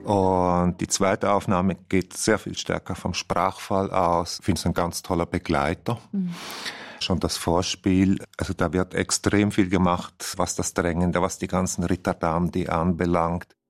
Und die zweite Aufnahme geht sehr viel stärker vom Sprachfall aus. Ich finde es ein ganz toller Begleiter. Schon das Vorspiel, also da wird extrem viel gemacht, was das Drängende, was die ganzen Ritterdamen anbelangt.